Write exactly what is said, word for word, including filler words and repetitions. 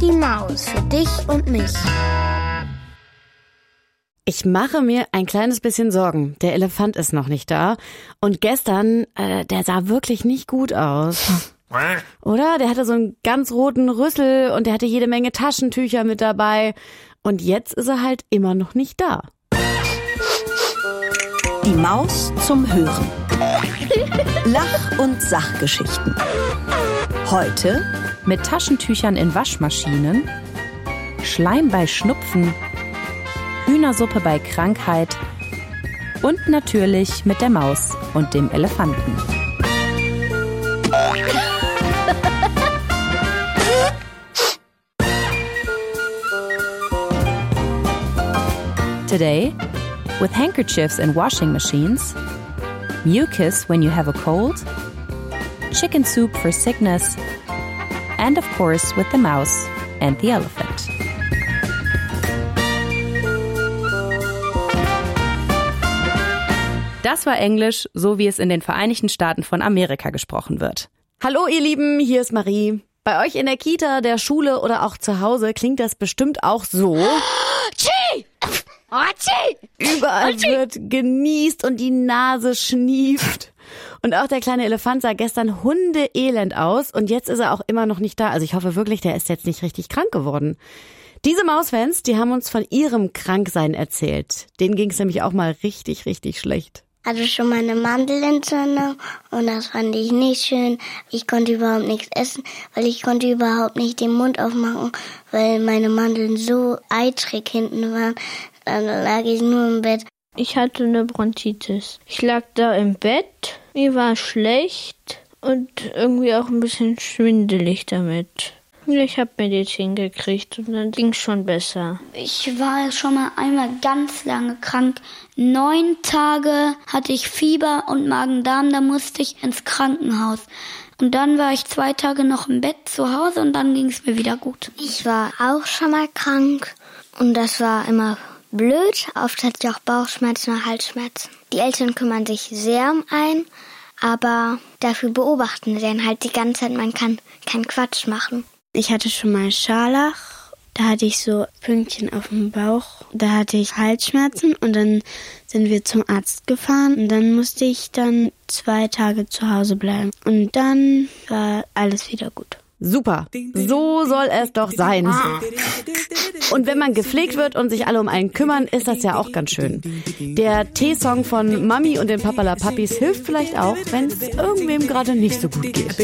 die Maus, für dich und mich. Ich mache mir ein kleines bisschen Sorgen. Der Elefant ist noch nicht da. Und gestern, äh, der sah wirklich nicht gut aus. Oder? Der hatte so einen ganz roten Rüssel und der hatte jede Menge Taschentücher mit dabei. Und jetzt ist er halt immer noch nicht da. Die Maus zum Hören. Lach- und Sachgeschichten. Heute mit Taschentüchern in Waschmaschinen, Schleim bei Schnupfen, Hühnersuppe bei Krankheit und natürlich mit der Maus und dem Elefanten. Today, with handkerchiefs and washing machines, mucus when you have a cold, chicken soup for sickness, and of course with the mouse and the elephant. Das war Englisch, so wie es in den Vereinigten Staaten von Amerika gesprochen wird. Hallo ihr Lieben, hier ist Marie. Bei euch in der Kita, der Schule oder auch zu Hause klingt das bestimmt auch so. Überall wird genießt und die Nase schnieft. Und auch der kleine Elefant sah gestern hundeelend aus und jetzt ist er auch immer noch nicht da. Also ich hoffe wirklich, der ist jetzt nicht richtig krank geworden. Diese Mausfans, die haben uns von ihrem Kranksein erzählt. Denen ging es nämlich auch mal richtig, richtig schlecht. Hatte schon mal eine Mandelentzündung und das fand ich nicht schön. Ich konnte überhaupt nichts essen, weil ich konnte überhaupt nicht den Mund aufmachen, weil meine Mandeln so eitrig hinten waren. Dann lag ich nur im Bett. Ich hatte eine Bronchitis. Ich lag da im Bett, mir war schlecht und irgendwie auch ein bisschen schwindelig damit. Ich habe Medizin gekriegt und dann ging es schon besser. Ich war schon mal einmal ganz lange krank. Neun Tage hatte ich Fieber und Magen-Darm, da musste ich ins Krankenhaus. Und dann war ich zwei Tage noch im Bett zu Hause und dann ging es mir wieder gut. Ich war auch schon mal krank und das war immer blöd. Oft hatte ich auch Bauchschmerzen und Halsschmerzen. Die Eltern kümmern sich sehr um einen, aber dafür beobachten sie dann halt die ganze Zeit, man kann keinen Quatsch machen. Ich hatte schon mal Scharlach, da hatte ich so Pünktchen auf dem Bauch, da hatte ich Halsschmerzen und dann sind wir zum Arzt gefahren und dann musste ich dann zwei Tage zu Hause bleiben und dann war alles wieder gut. Super, so soll es doch sein. Und wenn man gepflegt wird und sich alle um einen kümmern, ist das ja auch ganz schön. Der T-Song von Mami und den Papalapapis hilft vielleicht auch, wenn es irgendwem gerade nicht so gut geht.